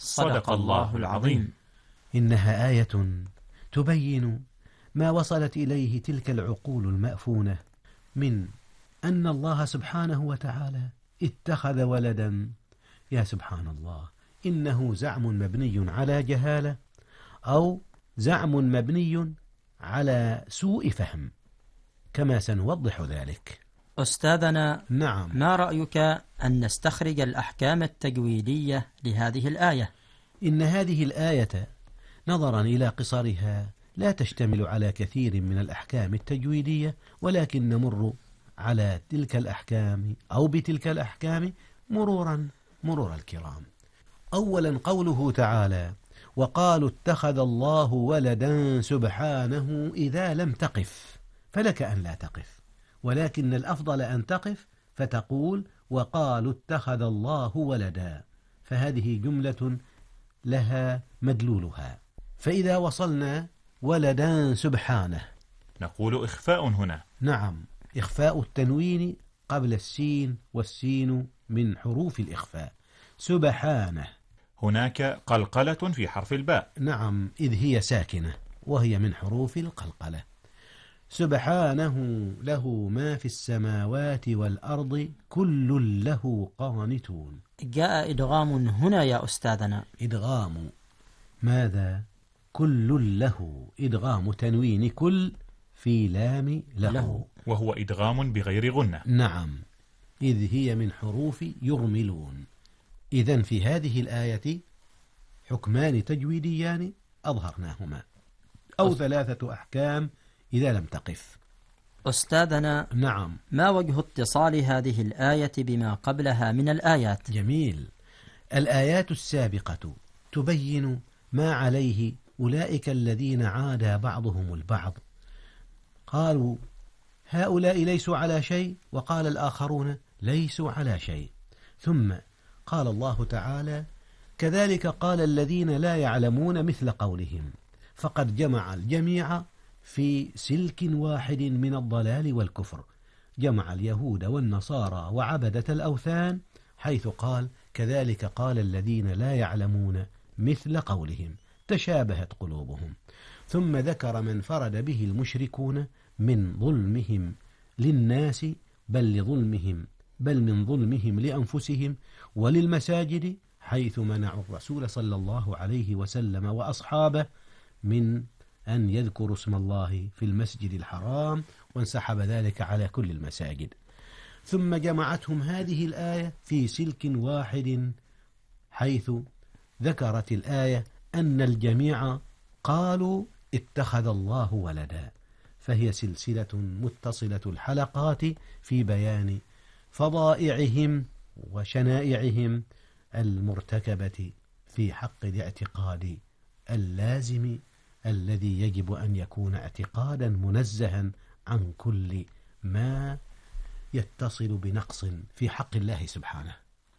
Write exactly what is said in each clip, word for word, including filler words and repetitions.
صدق الله العظيم. إنها آية تبين ما وصلت إليه تلك العقول المأفونة من أن الله سبحانه وتعالى اتخذ ولدا. يا سبحان الله، إنه زعم مبني على جهالة أو زعم مبني على سوء فهم، كما سنوضح ذلك. أستاذنا، نعم، ما رأيك أن نستخرج الأحكام التجويدية لهذه الآية؟ إن هذه الآية نظرا إلى قصرها لا تشتمل على كثير من الأحكام التجويدية، ولكن نمر على تلك الأحكام أو بتلك الأحكام مرورا مرور الكرام. أولا قوله تعالى: وقالوا اتخذ الله ولدا سبحانه، إذا لم تقف فلك أن لا تقف، ولكن الأفضل أن تقف فتقول وقالوا اتخذ الله ولدا، فهذه جملة لها مدلولها. فإذا وصلنا ولدا سبحانه نقول إخفاء هنا. نعم، إخفاء التنوين قبل السين، والسين من حروف الإخفاء. سبحانه، هناك قلقلة في حرف الباء. نعم، إذ هي ساكنة وهي من حروف القلقلة. سبحانه له ما في السماوات والأرض كل له قانتون. جاء إدغام هنا يا أستاذنا. إدغام ماذا؟ كل له، إدغام تنوين كل في لام له, له. وهو إدغام بغير غنة. نعم، إذ هي من حروف يرملون. إذن في هذه الآية حكمان تجويديان أظهرناهما، أو ثلاثة أحكام إذا لم تقف. أستاذنا، نعم، ما وجه اتصال هذه الآية بما قبلها من الآيات؟ جميل. الآيات السابقة تبين ما عليه أولئك الذين عادى بعضهم البعض، قالوا هؤلاء ليسوا على شيء، وقال الآخرون ليسوا على شيء. ثم قال الله تعالى: كذلك قال الذين لا يعلمون مثل قولهم، فقد جمع الجميع في سلك واحد من الضلال والكفر، جمع اليهود والنصارى وعبدة الأوثان، حيث قال: كذلك قال الذين لا يعلمون مثل قولهم، تشابهت قلوبهم. ثم ذكر من فرد به المشركون من ظلمهم للناس، بل لظلمهم بل من ظلمهم لأنفسهم وللمساجد، حيث منعوا الرسول صلى الله عليه وسلم وأصحابه من أن يذكروا اسم الله في المسجد الحرام، وانسحب ذلك على كل المساجد. ثم جمعتهم هذه الآية في سلك واحد، حيث ذكرت الآية أن الجميع قالوا اتخذ الله ولدا، فهي سلسلة متصلة الحلقات في بيان فضائعهم وشنائعهم المرتكبة في حق الاعتقاد اللازم الذي يجب أن يكون اعتقادا منزها عن كل ما يتصل بنقص في حق الله سبحانه.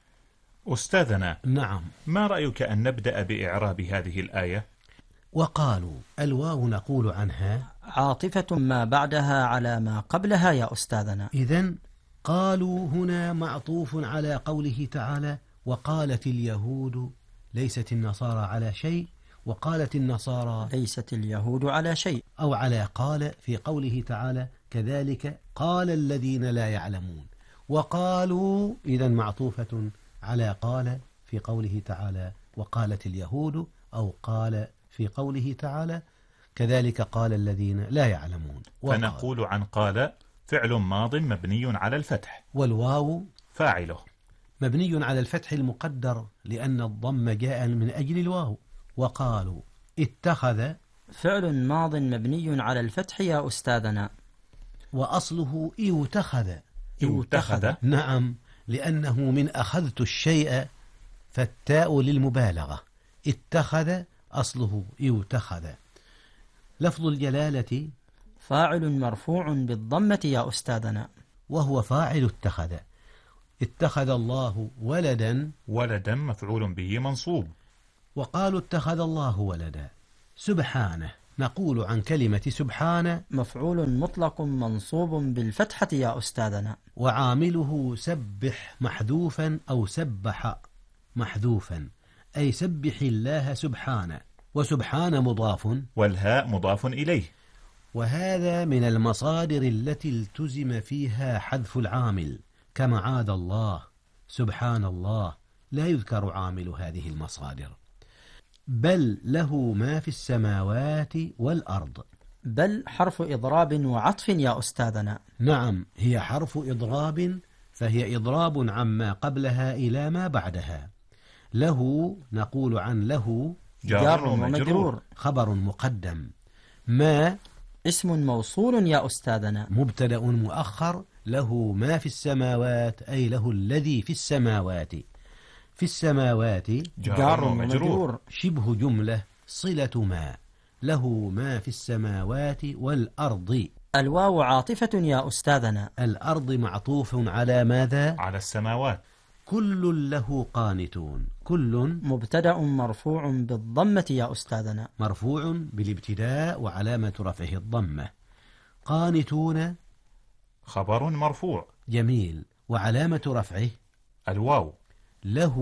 أستاذنا، نعم، ما رأيك أن نبدأ بإعراب هذه الآية؟ وقالوا الواو نقول عنها عاطفة ما بعدها على ما قبلها يا أستاذنا. إذن قالوا هنا معطوف على قوله تعالى: وقالت اليهود ليست النصارى على شيء، وقالت النصارى ليست اليهود على شيء، أو على قال في قوله تعالى: كذلك قال الذين لا يعلمون. وقالوا إذن معطوفة على قال في قوله تعالى: وقالت اليهود، أو قال في قوله تعالى: كذلك قال الذين لا يعلمون. فنقول عن قال فعل ماض مبني على الفتح، والواو فاعله مبني على الفتح المقدر لأن الضم جاء من أجل الواو. وقالوا اتخذ فعل ماض مبني على الفتح يا أستاذنا، وأصله يتخذ. يتخذ، نعم، لأنه من أخذت الشيء، فالتاء للمبالغة. اتخذ أصله يتخذ. لفظ الجلالة فاعل مرفوع بالضمة يا أستاذنا، وهو فاعل اتخذ. اتخذ الله ولدا، ولدا مفعول به منصوب. وقالوا اتخذ الله ولدا. سبحانه نقول عن كلمة سبحانه مفعول مطلق منصوب بالفتحة يا أستاذنا، وعامله سبح محذوفا أو سبح محذوفا، أي سبح الله سبحانه، وسبحان مضاف، والهاء مضاف إليه. وهذا من المصادر التي التزم فيها حذف العامل، كمعاذ الله، سبحان الله، لا يذكر عامل هذه المصادر. بل له ما في السماوات والأرض. بل حرف إضراب وعطف يا أستاذنا. نعم، هي حرف إضراب، فهي إضراب عما قبلها إلى ما بعدها. له نقول عن له جار ومجرور، خبر مقدم. ما اسم موصول يا أستاذنا، مبتدأ مؤخر. له ما في السماوات أي له الذي في السماوات. في السماوات جار ومجرور، شبه جملة صلة ما. له ما في السماوات والأرض. الواو عاطفة يا أستاذنا. الأرض معطوف على ماذا؟ على السماوات. كل له قانتون. كل مبتدأ مرفوع بالضمة يا أستاذنا. مرفوع بالابتداء وعلامة رفعه الضمة. قانتون خبر مرفوع. جميل، وعلامة رفعه الواو. له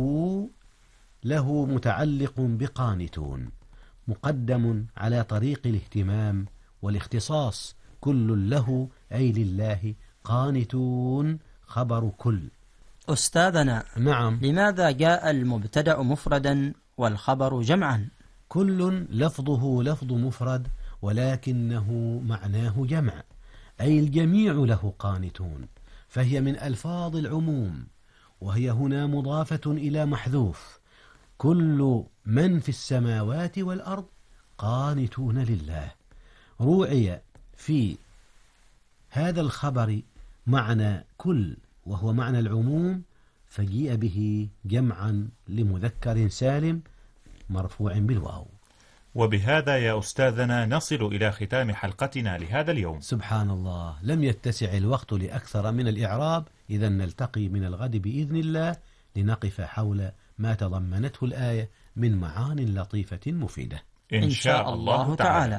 له متعلق بقانتون، مقدم على طريق الاهتمام والاختصاص. كل له أي لله، قانتون خبر كل. أستاذنا، نعم. لماذا جاء المبتدأ مفردا والخبر جمعا؟ كل لفظه لفظ مفرد، ولكنه معناه جمع، أي الجميع له قانتون، فهي من ألفاظ العموم، وهي هنا مضافة إلى محذوف. كل من في السماوات والأرض قانتون لله. روعي في هذا الخبر معنى كل، وهو معنى العموم، فجيء به جمعا لمذكر سالم مرفوع بالواو. وبهذا يا أستاذنا نصل إلى ختام حلقتنا لهذا اليوم. سبحان الله، لم يتسع الوقت لأكثر من الإعراب. إذا نلتقي من الغد بإذن الله لنقف حول ما تضمنته الآية من معان لطيفة مفيدة إن شاء الله تعالى.